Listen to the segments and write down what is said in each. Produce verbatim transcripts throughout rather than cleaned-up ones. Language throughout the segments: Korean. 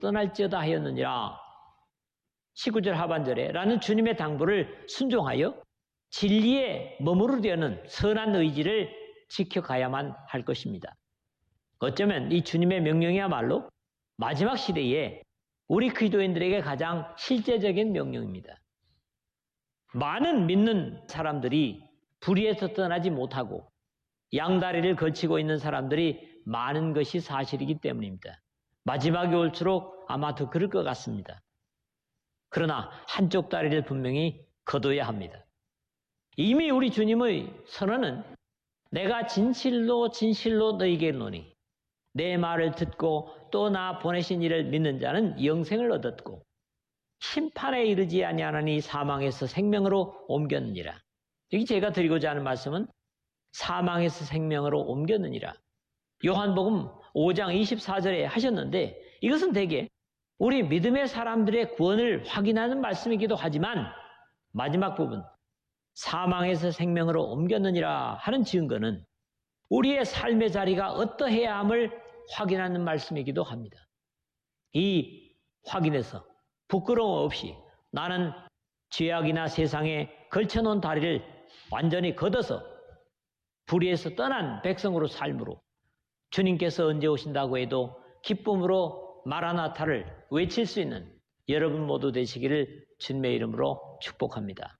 떠날지어다 하였느니라. 십구 절 하반절에 라는 주님의 당부를 순종하여 진리에 머무르려는 선한 의지를 지켜가야만 할 것입니다. 어쩌면 이 주님의 명령이야말로 마지막 시대에 우리 그리스도인들에게 가장 실제적인 명령입니다. 많은 믿는 사람들이 불의에서 떠나지 못하고 양다리를 걸치고 있는 사람들이 많은 것이 사실이기 때문입니다. 마지막이 올수록 아마 더 그럴 것 같습니다. 그러나 한쪽 다리를 분명히 거둬야 합니다. 이미 우리 주님의 선언은 내가 진실로 진실로 너희에게 이르노니 내 말을 듣고 또 나 보내신 이를 믿는 자는 영생을 얻었고 심판에 이르지 아니하나니 사망에서 생명으로 옮겼느니라. 여기 제가 드리고자 하는 말씀은 사망에서 생명으로 옮겼느니라. 요한복음 오 장 이십사 절에 하셨는데 이것은 대개 우리 믿음의 사람들의 구원을 확인하는 말씀이기도 하지만 마지막 부분 사망에서 생명으로 옮겼느니라 하는 증거는 우리의 삶의 자리가 어떠해야 함을 확인하는 말씀이기도 합니다. 이 확인에서 부끄러움 없이 나는 죄악이나 세상에 걸쳐놓은 다리를 완전히 걷어서 불의에서 떠난 백성으로 삶으로 주님께서 언제 오신다고 해도 기쁨으로 마라나타를 외칠 수 있는 여러분 모두 되시기를 주님의 이름으로 축복합니다.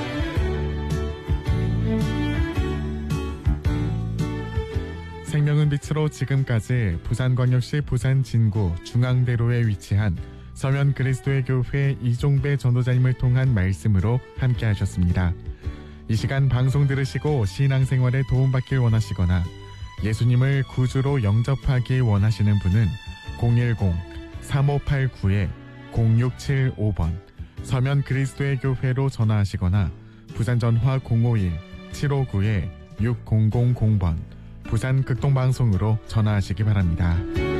생명은 빛으로 지금까지 부산광역시 부산 진구 중앙대로에 위치한 서면 그리스도의 교회 이종배 전도자님을 통한 말씀으로 함께 하셨습니다. 이 시간 방송 들으시고 신앙생활에 도움받길 원하시거나 예수님을 구주로 영접하기 원하시는 분은 공일공 삼오팔구 공육칠오 번 서면 그리스도의 교회로 전화하시거나 부산 전화 공오일 칠오구 육공공공 번 부산 극동방송으로 전화하시기 바랍니다.